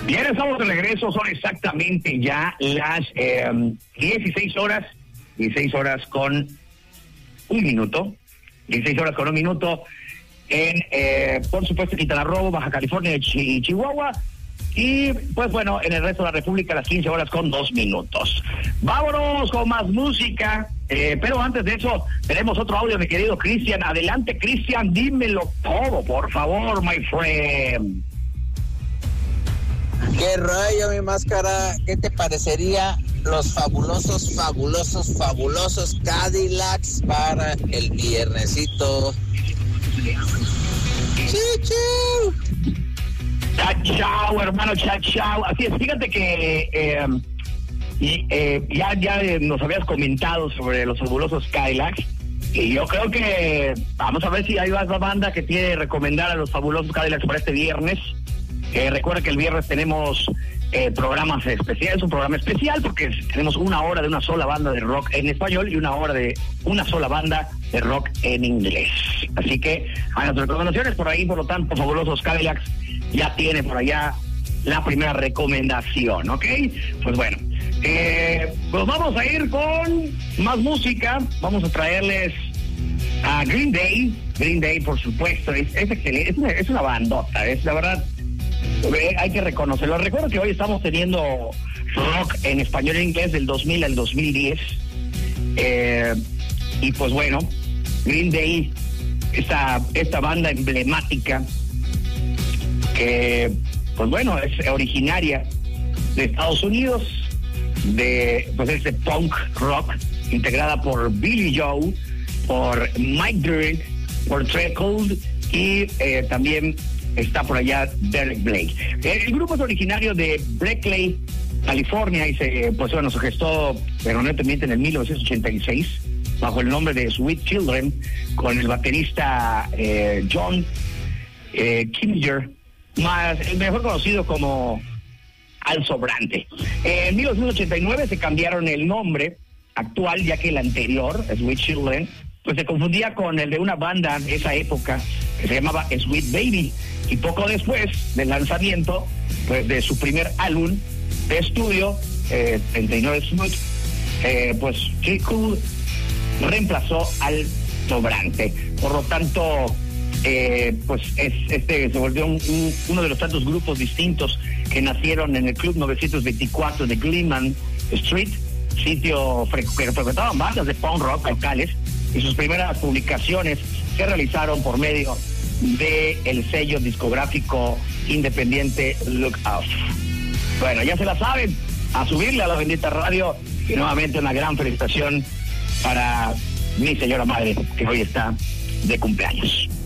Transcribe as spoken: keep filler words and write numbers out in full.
Bien, estamos de regreso, son exactamente ya las eh, dieciséis horas, dieciséis horas con un minuto, dieciséis horas con un minuto en, eh, por supuesto, Quintana Roo, Baja California y Chi- Chihuahua. Y, pues bueno, en el resto de la República, las quince horas con dos minutos. Vámonos con más música, eh, pero antes de eso, tenemos otro audio, mi querido Cristian. Adelante, Cristian, dímelo todo, por favor, my friend. ¿Qué rollo, mi máscara? ¿Qué te parecería los fabulosos, fabulosos, fabulosos Cadillacs para el viernesito? ¡Chichu! Chao, chao, hermano, chao, chao. Así es, fíjate que eh, y, eh, ya, ya eh, nos habías comentado sobre los fabulosos Cadillacs. Y yo creo que vamos a ver si hay más banda que tiene recomendar a los fabulosos Cadillacs para este viernes. Eh, recuerda que el viernes tenemos eh, programas especiales, un programa especial porque tenemos una hora de una sola banda de rock en español y una hora de una sola banda de rock en inglés. Así que hay otras recomendaciones por ahí, por lo tanto, fabulosos Cadillacs ya tiene por allá la primera recomendación, ¿ok? Pues bueno, eh, pues vamos a ir con más música, vamos a traerles a Green Day, Green Day por supuesto, es, es excelente, es una, es una bandota, es la verdad. Hay que reconocerlo. Recuerdo que hoy estamos teniendo rock en español e inglés del dos mil al dos mil diez. Eh, y pues bueno, Green Day, esta, esta banda emblemática, que pues bueno, es originaria de Estados Unidos, de pues este punk rock, integrada por Billy Joe, por Mike Dirnt, por Treacle y eh, también está por allá Derek Blake. El grupo es originario de Berkeley, California, y se, pues bueno, se gestó erróneamente en el mil novecientos ochenta y seis bajo el nombre de Sweet Children, con el baterista eh, John eh, Kinzer, más el mejor conocido como Al Sobrante. En mil novecientos ochenta y nueve se cambiaron el nombre actual, ya que el anterior, Sweet Children, pues se confundía con el de una banda de esa época que se llamaba Sweet Baby. Y poco después del lanzamiento pues, de su primer álbum de estudio, eh, treinta y nueve Smooth, eh, pues Chico reemplazó al Sobrante. Por lo tanto, eh, pues es, este se volvió un, un, uno de los tantos grupos distintos que nacieron en el Club novecientos veinticuatro de Gleeman Street, sitio fre- que frecuentaban bandas de punk rock locales, y sus primeras publicaciones se realizaron por medio de el sello discográfico independiente Look Out. Bueno, ya se la saben, a subirle a la bendita radio, y nuevamente una gran felicitación para mi señora madre, que hoy está de cumpleaños.